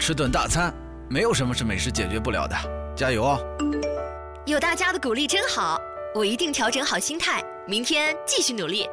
吃顿大餐，没有什么是美食解决不了的，加油哦！ 有大家的鼓励真好，我一定调整好心态，明天继续努力。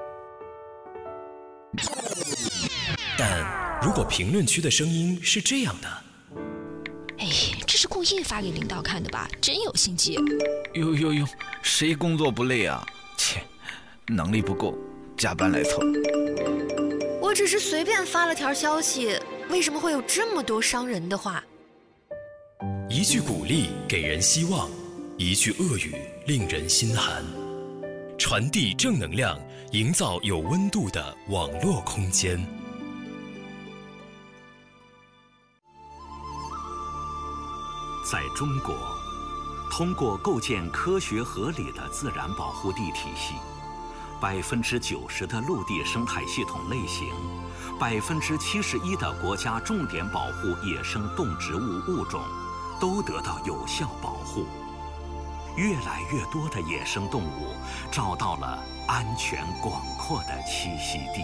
但如果评论区的声音是这样的， 哎，这是故意发给领导看的吧？真有心机。 哟，谁工作不累啊？切，能力不够，加班来凑。 我只是随便发了条消息，为什么会有这么多伤人的话？ 一句鼓励给人希望，一句恶语令人心寒。传递正能量，营造有温度的网络空间。 在中国，通过构建科学合理的自然保护地体系，90%的陆地生态系统类型，71%的国家重点保护野生动植物物种都得到有效保护。越来越多的野生动物找到了安全广阔的栖息地。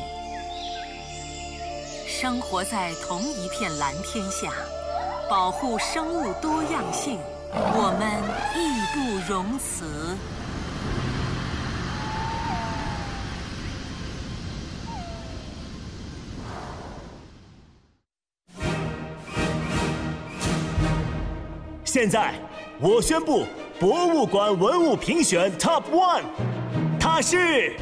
生活在同一片蓝天下，保护生物多样性，我们义不容辞。 现在，我宣布博物馆文物评选 Top 1， 它是……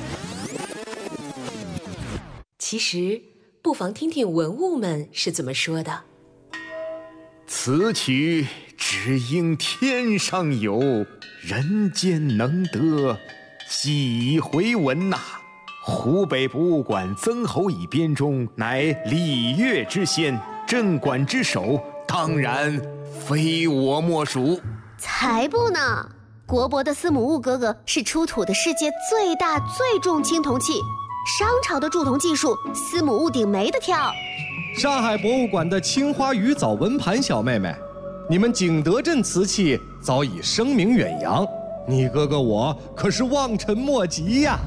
其实，不妨听听文物们是怎么说的。 此曲只应天上有，人间能得几回闻呐！湖北博物馆曾侯乙编钟乃礼乐之先，镇馆之首，当然非我莫属。 才不呢！国博的司母戊哥哥是出土的世界最大最重青铜器，商朝的铸铜技术，司母戊鼎没得挑。 上海博物馆的青花鱼藻纹盘小妹妹，你们景德镇瓷器早已声名远扬，你哥哥我可是望尘莫及呀！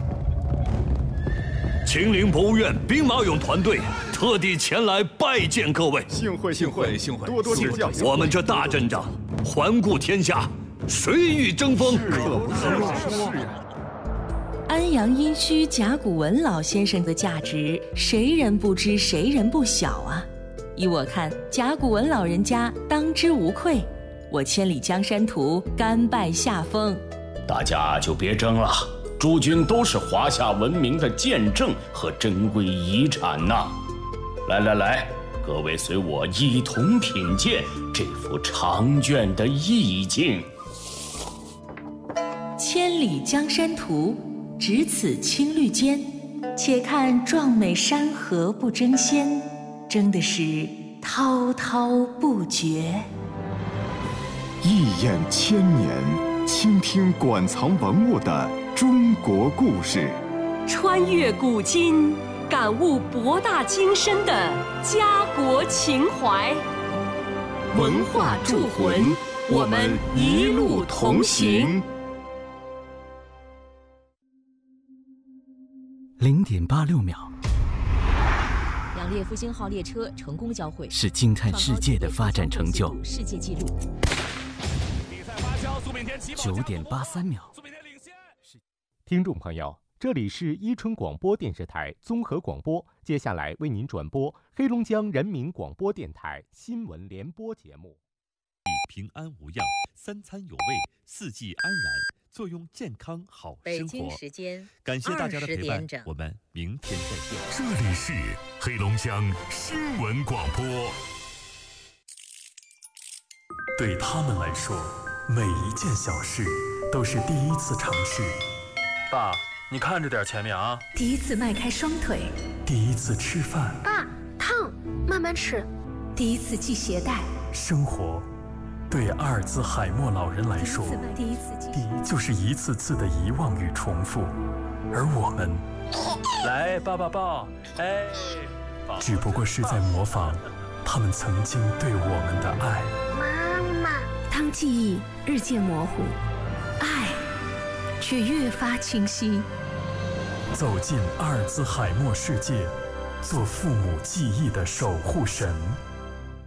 秦陵博物院兵马俑团队特地前来拜见各位， 幸会，多多指教。 我们这大阵仗，环顾天下，谁与争锋？ 安阳殷墟甲骨文老先生的价值，谁人不知，谁人不晓啊！依我看，甲骨文老人家当之无愧。我千里江山图甘拜下风。 大家就别争了，诸君都是华夏文明的见证和珍贵遗产呐！来，各位随我一同品鉴这幅长卷的意境。 千里江山图，只此青绿间，且看壮美山河不争先，争的是滔滔不绝。 一眼千年，倾听馆藏文物的中国故事， 穿越古今，感悟博大精深的家国情怀。文化铸魂，我们一路同行。 0.86秒， 两列复兴号列车成功交汇， 是惊叹世界的发展成就。 世界纪录。 比赛发酵 9.83秒。 听众朋友，这里是伊春广播电视台综合广播，接下来为您转播黑龙江人民广播电台新闻联播节目。 平安无恙，三餐有味，四季安然，作用健康好生活。 北京时间感谢大家的陪伴，我们明天再见。 这里是黑龙江新闻广播。对他们来说，每一件小事都是第一次尝试。 爸，你看着点前面啊！ 第一次迈开双腿， 第一次吃饭。 爸，烫，慢慢吃。 第一次系鞋带。 生活对阿尔兹海默老人来说，就是一次次的遗忘与重复，而我们， 来抱抱抱，哎， 只不过是在模仿他们曾经对我们的爱。 妈妈， 当记忆日渐模糊，爱却越发清晰。 走进阿尔兹海默世界，做父母记忆的守护神。